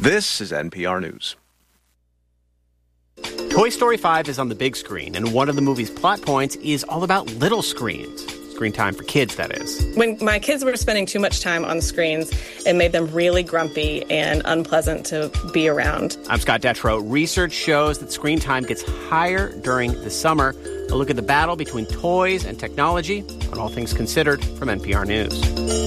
This is NPR News. Toy Story 5 is on the big screen, and one of the movie's plot points is all about little screens. Screen time for kids, that is. When my kids were spending too much time on screens, it made them really grumpy and unpleasant to be around. I'm Scott Detrow. Research shows that screen time gets higher during the summer. A look at the battle between toys and technology on All Things Considered from NPR News.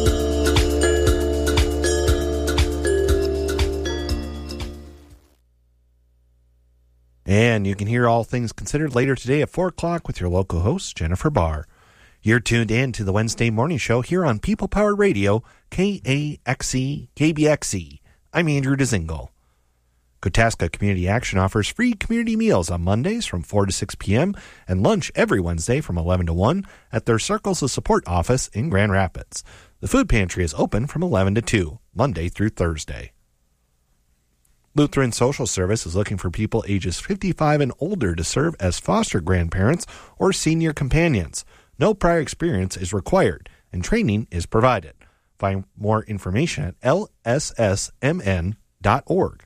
And you can hear All Things Considered later today at 4 o'clock with your local host, Jennifer Barr. You're tuned in to the Wednesday morning show here on People Powered Radio, KAXE, KBXE. I'm Andrew Dzingel. Kotaska Community Action offers free community meals on Mondays from 4 to 6 p.m. and lunch every Wednesday from 11 to 1 at their Circles of Support office in Grand Rapids. The food pantry is open from 11 to 2, Monday through Thursday. Lutheran Social Service is looking for people ages 55 and older to serve as foster grandparents or senior companions. No prior experience is required, and training is provided. Find more information at lssmn.org.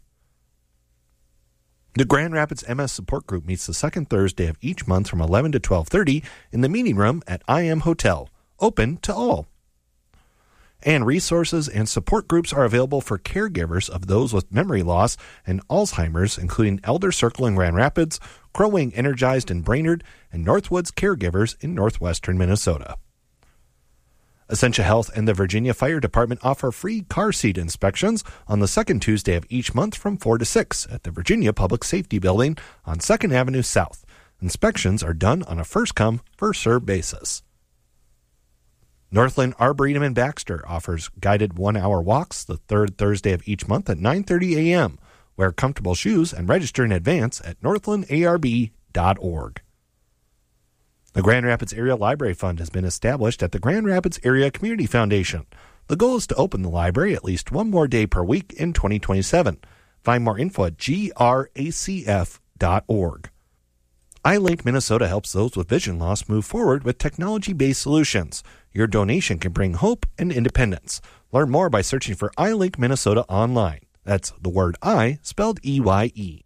The Grand Rapids MS Support Group meets the second Thursday of each month from 11 to 12:30 in the meeting room at IM Hotel, open to all. And resources and support groups are available for caregivers of those with memory loss and Alzheimer's, including Elder Circle in Grand Rapids, Crow Wing Energized in Brainerd, and Northwoods Caregivers in northwestern Minnesota. Essentia Health and the Virginia Fire Department offer free car seat inspections on the second Tuesday of each month from 4 to 6 at the Virginia Public Safety Building on 2nd Avenue South. Inspections are done on a first-come, first-served basis. Northland Arboretum in Baxter offers guided 1-hour walks the third Thursday of each month at 9:30 a.m. Wear comfortable shoes and register in advance at northlandarb.org. The Grand Rapids Area Library Fund has been established at the Grand Rapids Area Community Foundation. The goal is to open the library at least one more day per week in 2027. Find more info at gracf.org. iLink Minnesota helps those with vision loss move forward with technology-based solutions. Your donation can bring hope and independence. Learn more by searching for iLink Minnesota online. That's the word I spelled E-Y-E.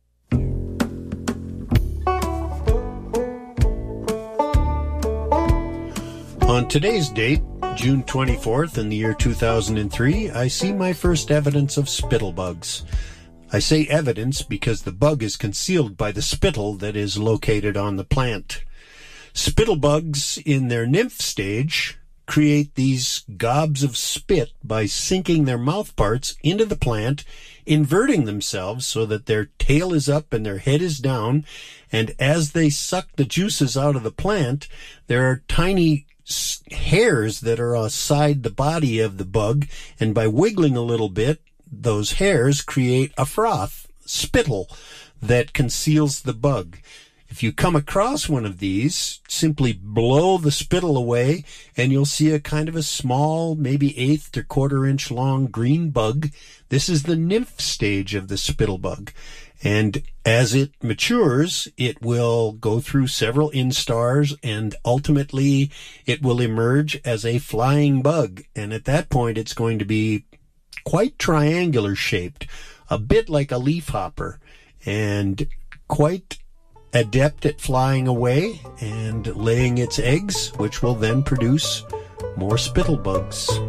On today's date, June 24th in the year 2003, I see my first evidence of spittlebugs. I say evidence because the bug is concealed by the spittle that is located on the plant. Spittlebugs in their nymph stage create these gobs of spit by sinking their mouth parts into the plant, inverting themselves so that their tail is up and their head is down, and as they suck the juices out of the plant, there are tiny hairs that are outside the body of the bug, and by wiggling a little bit, those hairs create a froth, spittle, that conceals the bug. If you come across one of these, simply blow the spittle away and you'll see a kind of a small, maybe 1/8 to 1/4 inch long green bug. This is the nymph stage of the spittle bug. And as it matures, it will go through several instars and ultimately it will emerge as a flying bug. And at that point, it's going to be quite triangular shaped, a bit like a leafhopper, and quite adept at flying away and laying its eggs, which will then produce more spittlebugs.